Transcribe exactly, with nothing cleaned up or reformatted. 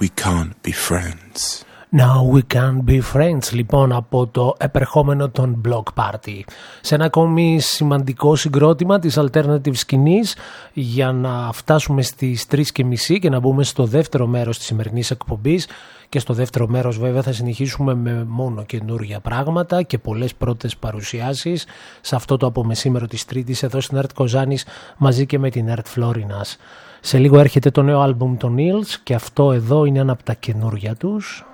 we can't be friends. Now we can't be friends, λοιπόν, από το επερχόμενο των Block Party. Σε ένα ακόμη σημαντικό συγκρότημα της alternative σκηνής, για να φτάσουμε στις τρεις και μισή και να μπούμε στο δεύτερο μέρος της σημερινής εκπομπής. Και στο δεύτερο μέρος βέβαια θα συνεχίσουμε με μόνο καινούργια πράγματα και πολλές πρώτες παρουσιάσεις σε αυτό το απομεσήμερο της Τρίτης εδώ στην ΕΡΤ Κοζάνης, μαζί και με την ΕΡΤ Φλόρινας. Σε λίγο έρχεται το νέο άλμπουμ των Eels και αυτό εδώ είναι ένα από τα καινούργια τους.